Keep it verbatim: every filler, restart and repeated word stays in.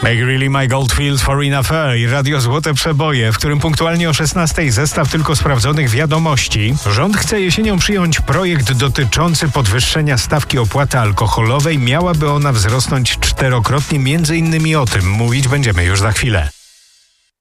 Make Really My Goldfield for Enough Air i Radio Złote Przeboje, w którym punktualnie o szesnastej zestaw tylko sprawdzonych wiadomości. Rząd chce jesienią przyjąć projekt dotyczący podwyższenia stawki opłaty alkoholowej. Miałaby ona wzrosnąć czterokrotnie. Między innymi o tym mówić będziemy już za chwilę.